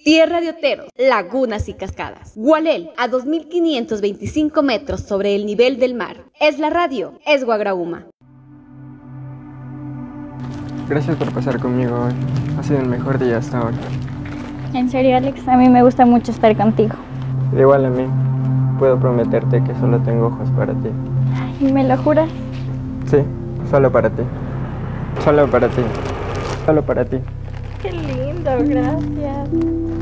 Tierra de oteros, lagunas y cascadas. Gualel, a 2.525 metros sobre el nivel del mar. Es la radio, es Guagrauma. Gracias por pasar conmigo hoy. Ha sido el mejor día hasta ahora. En serio, Alex, a mí me gusta mucho estar contigo. Igual a mí. Puedo prometerte que solo tengo ojos para ti. ¿Y me lo juras? Sí, solo para ti. Solo para ti. Solo para ti. Qué lindo, gracias.